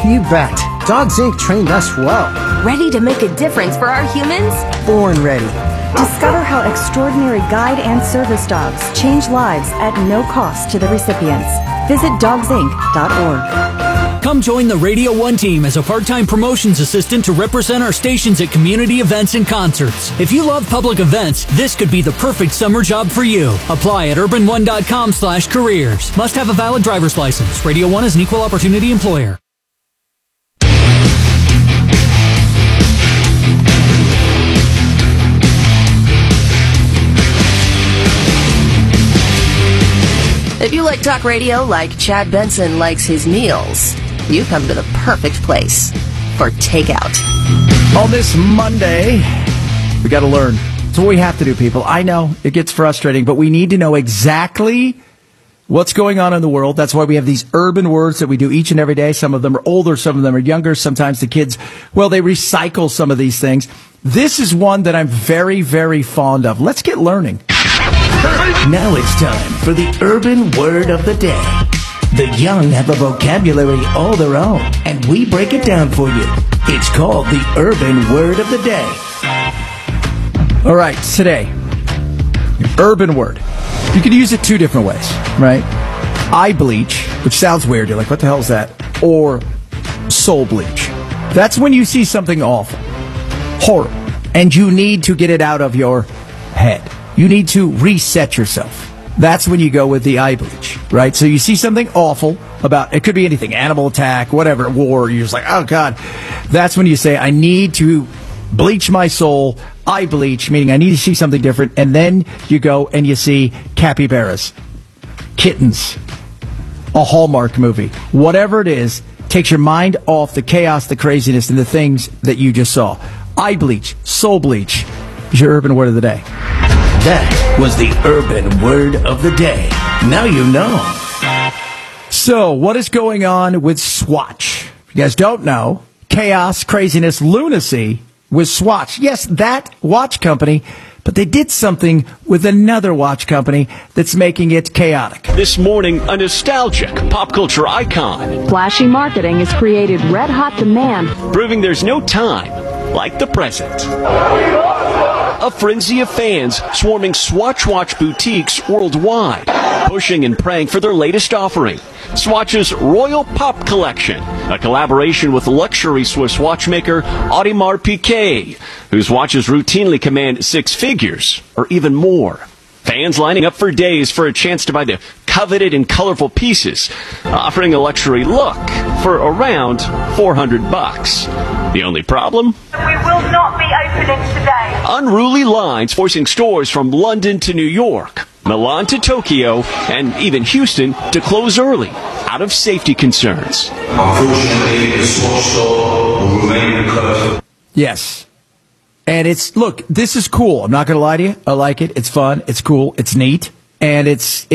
You bet. Dogs Inc. trained us well. Ready to make a difference for our humans? Born ready. Discover how extraordinary guide and service dogs change lives at no cost to the recipients. Visit dogsinc.org. Come join the Radio 1 team as a part-time promotions assistant to represent our stations at community events and concerts. If you love public events, this could be the perfect summer job for you. Apply at urban1.com/careers. Must have a valid driver's license. Radio 1 is an equal opportunity employer. If you like talk radio like Chad Benson likes his meals, you've come to the perfect place for Takeout. On this Monday, we got to learn. It's what we have to do, people. I know it gets frustrating, but we need to know exactly what's going on in the world. That's why we have these urban words that we do each and every day. Some of them are older, some of them are younger. Sometimes the kids, well, they recycle some of these things. This is one that I'm very, very fond of. Let's get learning. Now it's time for the urban word of the day. The young have a vocabulary all their own, and we break it down for you. It's called the urban word of the day. All right, today, urban word. You can use it two different ways, right? Eye bleach, which sounds weird. You're like, what the hell is that? Or soul bleach. That's when you see something awful, horrible, and you need to get it out of your head. You need to reset yourself. That's when you go with the eye bleach, right? So you see something awful about, it could be anything, animal attack, whatever, war, you're just like, oh God. That's when you say, I need to bleach my soul, eye bleach, meaning I need to see something different. And then you go and you see capybaras, kittens, a Hallmark movie, whatever it is, takes your mind off the chaos, the craziness, and the things that you just saw. Eye bleach, soul bleach is your urban word of the day. That was the urban word of the day. Now you know. So, what is going on with Swatch? If you guys don't know, chaos, craziness, lunacy with Swatch. Yes, that watch company, but they did something with another watch company that's making it chaotic. This morning, a nostalgic pop culture icon. Flashy marketing has created red-hot demand, proving there's no time like the present. A frenzy of fans swarming Swatch watch boutiques worldwide, pushing and praying for their latest offering, Swatch's Royal Pop Collection, a collaboration with luxury Swiss watchmaker Audemars Piguet, whose watches routinely command six figures or even more. Fans lining up for days for a chance to buy the coveted and colorful pieces, offering a luxury look for around $400. The only problem? We will not be opening today. Unruly lines forcing stores from London to New York, Milan to Tokyo, and even Houston to close early out of safety concerns. Unfortunately, the Swatch store will remain closed. Yes. And look, this is cool. I'm not going to lie to you. I like it. It's fun. It's cool. It's neat. And it's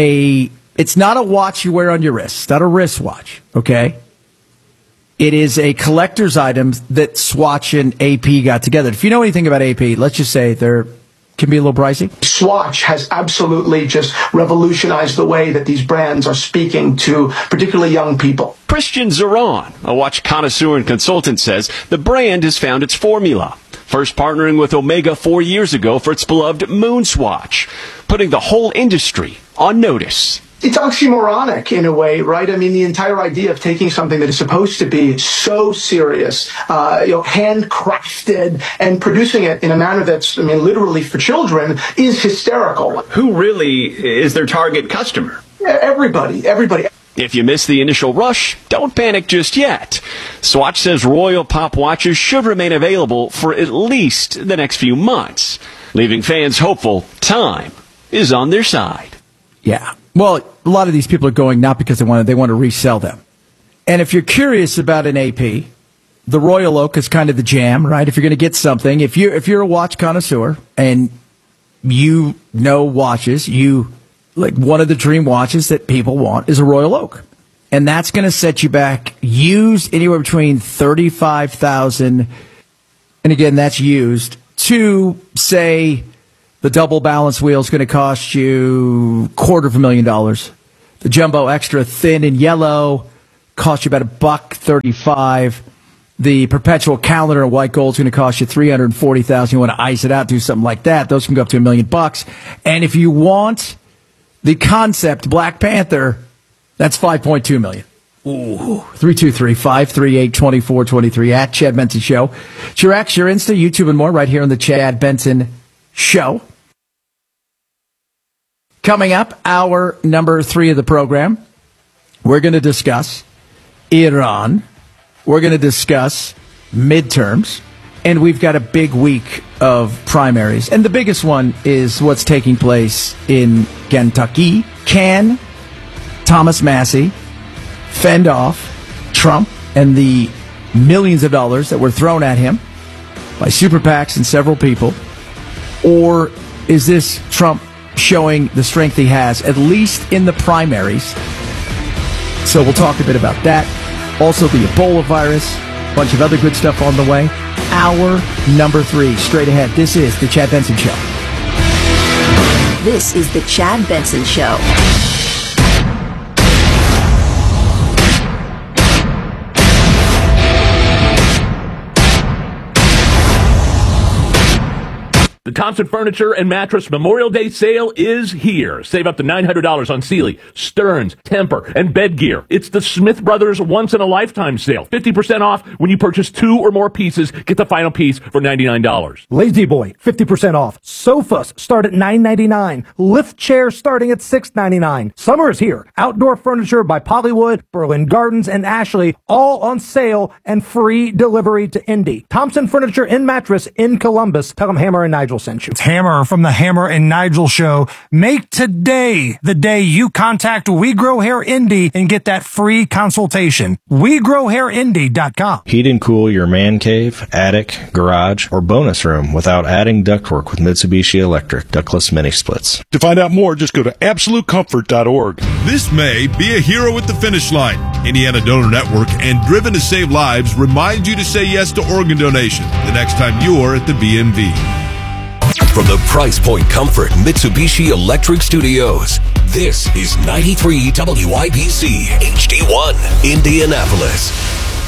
not a watch you wear on your wrist. It's not a wristwatch. Okay. It is a collector's item that Swatch and AP got together. If you know anything about AP, let's just say they're can be a little pricey. Swatch has absolutely just revolutionized the way that these brands are speaking to particularly young people. Christian Zeron, a watch connoisseur and consultant, says the brand has found its formula. First partnering with Omega 4 years ago for its beloved Moon Swatch, putting the whole industry on notice. It's oxymoronic in a way, right? I mean, the entire idea of taking something that is supposed to be so serious, handcrafted, and producing it in a manner that's, literally for children, is hysterical. Who really is their target customer? Everybody. If you miss the initial rush, don't panic just yet. Swatch says Royal Pop watches should remain available for at least the next few months, leaving fans hopeful time is on their side. Yeah. Well, a lot of these people are going not because they want to resell them. And if you're curious about an AP, the Royal Oak is kind of the jam, right? If you're going to get something, if you're a watch connoisseur and you know watches, like one of the dream watches that people want is a Royal Oak. And that's going to set you back used anywhere between $35,000, and again, that's used, to, say, the double balance wheel is going to cost you $250,000. The Jumbo Extra thin and yellow cost you about $135. The perpetual calendar of white gold is going to cost you $340,000. You want to ice it out, do something like that. Those can go up to $1 million. And if you want the concept Black Panther, that's $5.2 million. Ooh. 323-538-2423 at Chad Benson Show. It's your X, your Insta, YouTube, and more right here on the Chad Benson Show. Coming up, hour number 3 of the program, we're going to discuss Iran. We're going to discuss midterms. And we've got a big week of primaries. And the biggest one is what's taking place in Kentucky. Can Thomas Massie fend off Trump and the millions of dollars that were thrown at him by super PACs and several people? Or is this Trump showing the strength he has, at least in the primaries? So we'll talk a bit about that. Also the Ebola virus, a bunch of other good stuff on the way. Hour number 3, straight ahead. This is the Chad Benson Show. This is the Chad Benson Show. The Thompson Furniture and Mattress Memorial Day sale is here. Save up to $900 on Sealy, Stearns, Tempur, and bed gear. It's the Smith Brothers once-in-a-lifetime sale. 50% off when you purchase 2 or more pieces. Get the final piece for $99. Lazy Boy, 50% off. Sofas start at $9.99. Lift chairs starting at $6.99. Summer is here. Outdoor furniture by Pollywood, Berlin Gardens, and Ashley, all on sale and free delivery to Indy. Thompson Furniture and Mattress in Columbus. Tell them Hammer and Nigel sent you. It's Hammer from the Hammer and Nigel Show. Make today the day you contact We Grow Hair Indy and get that free consultation. WeGrowHairIndy.com. Heat and cool your man cave, attic, garage, or bonus room without adding ductwork with Mitsubishi Electric ductless mini splits. To find out more, just go to AbsoluteComfort.org. This May, be a hero at the finish line. Indiana Donor Network and Driven to Save Lives remind you to say yes to organ donation the next time you're at the BMV. From the Price Point Comfort Mitsubishi Electric Studios, this is 93 WIBC HD1, Indianapolis.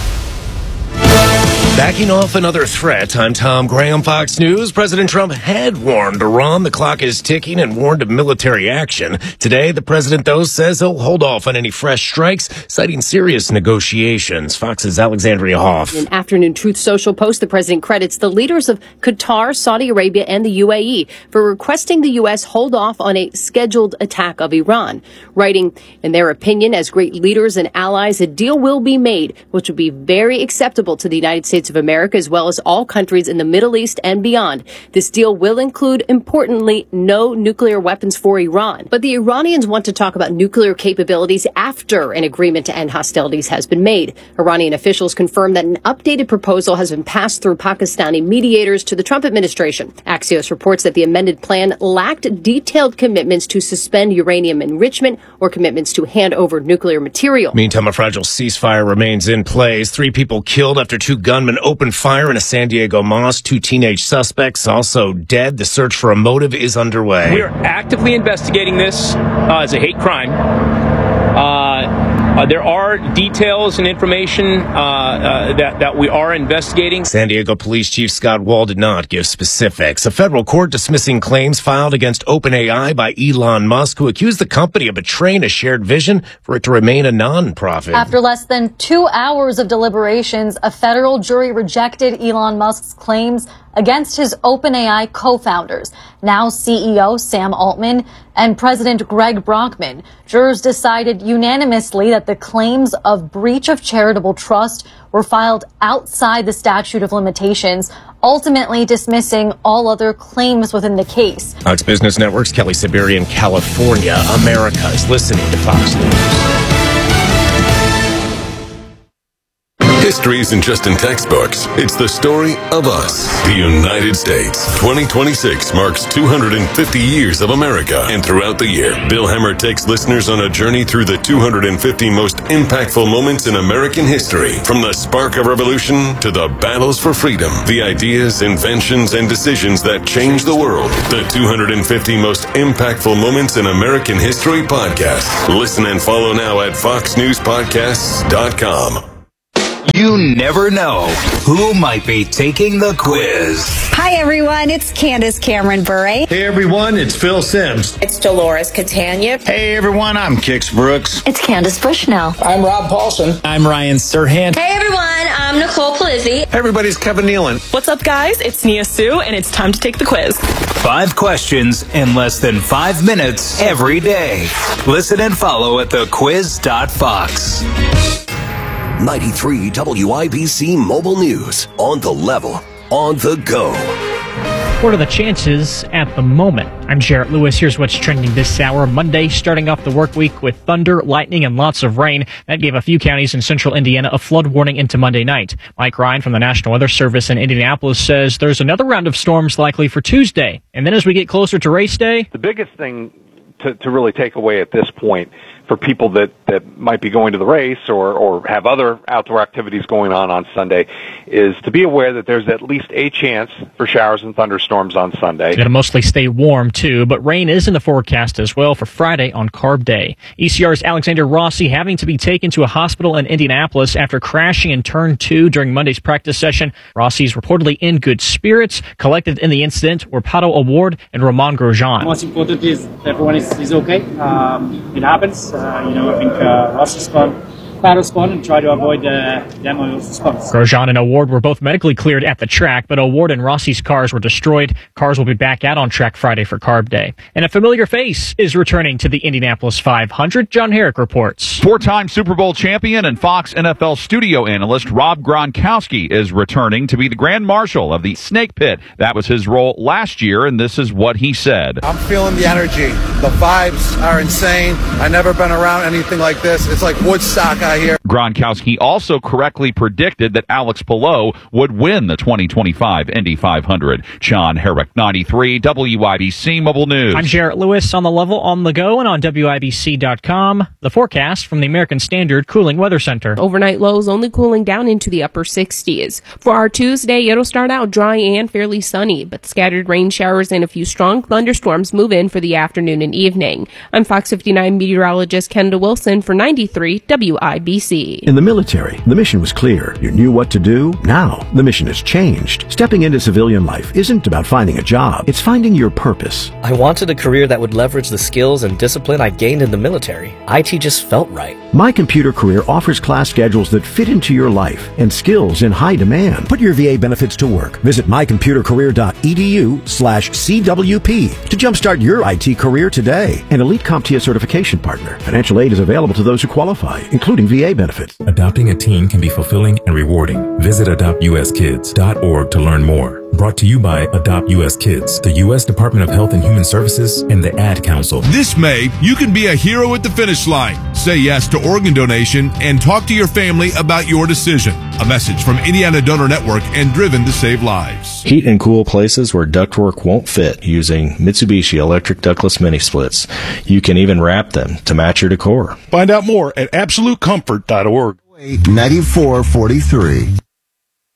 Backing off another threat. I'm Tom Graham, Fox News. President Trump had warned Iran the clock is ticking and warned of military action. Today, the president, though, says he'll hold off on any fresh strikes, citing serious negotiations. Fox's Alexandria Hoff. In an Afternoon Truth Social post, the president credits the leaders of Qatar, Saudi Arabia, and the UAE for requesting the U.S. hold off on a scheduled attack of Iran. Writing, in their opinion, as great leaders and allies, a deal will be made, which would be very acceptable to the United States of America, as well as all countries in the Middle East and beyond. This deal will include, importantly, no nuclear weapons for Iran. But the Iranians want to talk about nuclear capabilities after an agreement to end hostilities has been made. Iranian officials confirmed that an updated proposal has been passed through Pakistani mediators to the Trump administration. Axios reports that the amended plan lacked detailed commitments to suspend uranium enrichment or commitments to hand over nuclear material. Meantime, a fragile ceasefire remains in place. 3 people killed after 2 gunmen opened fire in a San Diego mosque. 2 teenage suspects also dead. The search for a motive is underway. We are actively investigating this as a hate crime. There are details and information that we are investigating. San Diego Police Chief Scott Wall did not give specifics. A federal court dismissing claims filed against OpenAI by Elon Musk, who accused the company of betraying a shared vision for it to remain a nonprofit. After less than 2 hours of deliberations, a federal jury rejected Elon Musk's claims against his OpenAI co-founders, now CEO Sam Altman and President Greg Brockman. Jurors decided unanimously that the claims of breach of charitable trust were filed outside the statute of limitations, ultimately dismissing all other claims within the case. Fox Business Network's Kelly Siberian, California. America is listening to Fox News. History isn't just in textbooks. It's the story of us. The United States. 2026 marks 250 years of America. And throughout the year, Bill Hemmer takes listeners on a journey through the 250 most impactful moments in American history. From the spark of revolution to the battles for freedom. The ideas, inventions, and decisions that changed the world. The 250 most impactful moments in American history podcast. Listen and follow now at foxnewspodcasts.com. You never know who might be taking the quiz. Hi, everyone. It's Candace Cameron Bure. Hey, everyone. It's Phil Sims. It's Dolores Catania. Hey, everyone. I'm Kix Brooks. It's Candace Bushnell. I'm Rob Paulson. I'm Ryan Serhant. Hey, everyone. I'm Nicole Polizzi. Hey, everybody's Kevin Nealon. What's up, guys? It's Nia Sue, and it's time to take the quiz. 5 questions in less than 5 minutes every day. Listen and follow at thequiz.fox. 93 WIBC Mobile News. On the level, on the go. What are the chances at the moment? I'm Jarrett Lewis. Here's what's trending this hour. Monday, starting off the work week with thunder, lightning, and lots of rain. That gave a few counties in central Indiana a flood warning into Monday night. Mike Ryan from the National Weather Service in Indianapolis says there's another round of storms likely for Tuesday. And then as we get closer to race day, the biggest thing to really take away at this point for people that might be going to the race or have other outdoor activities going on Sunday is to be aware that there's at least a chance for showers and thunderstorms on Sunday. It'll mostly stay warm too, but rain is in the forecast as well for Friday on Carb Day. ECR's Alexander Rossi having to be taken to a hospital in Indianapolis after crashing in turn 2 during Monday's practice session. Rossi's reportedly in good spirits. Collected in the incident were Pato Award and Roman Grosjean. Most important is everyone is okay. It happens. I think Rossi's gone, Pato's gone, and try to avoid them on those spots. Grosjean and Award were both medically cleared at the track, but Award and Rossi's cars were destroyed. Cars will be back out on track Friday for Carb Day. And a familiar face is returning to the Indianapolis 500. John Herrick reports. 4-time Super Bowl champion and Fox NFL studio analyst Rob Gronkowski is returning to be the Grand Marshal of the Snake Pit. That was his role last year, and this is what he said. I'm feeling the energy. The vibes are insane. I've never been around anything like this. It's like Woodstock out here. Gronkowski also correctly predicted that Alex Palou would win the 2025 Indy 500. John Herrick, 93 WIBC Mobile News. I'm Jarrett Lewis on the level, on the go, and on WIBC.com. The forecast from the American Standard Cooling Weather Center. Overnight lows only cooling down into the upper 60s. For our Tuesday, it'll start out dry and fairly sunny, but scattered rain showers and a few strong thunderstorms move in for the afternoon and evening. I'm Fox 59 meteorologist Kendall Wilson for 93 WIBC. In the military, the mission was clear. You knew what to do. Now, the mission has changed. Stepping into civilian life isn't about finding a job. It's finding your purpose. I wanted a career that would leverage the skills and discipline I gained in the military. IT just felt right. My Computer Career offers class schedules that fit into your life and skills in high demand. Put your VA benefits to work. Visit mycomputercareer.edu/CWP to jumpstart your IT career today. An elite CompTIA certification partner. Financial aid is available to those who qualify, including VA benefits. Adopting a teen can be fulfilling and rewarding. Visit adoptuskids.org to learn more. Brought to you by Adopt U.S. Kids, the U.S. Department of Health and Human Services, and the Ad Council. This May, you can be a hero at the finish line. Say yes to organ donation and talk to your family about your decision. A message from Indiana Donor Network and Driven to Save Lives. Heat and cool places where ductwork won't fit using Mitsubishi electric ductless mini splits. You can even wrap them to match your decor. Find out more at absolutecomfort.org. 9443.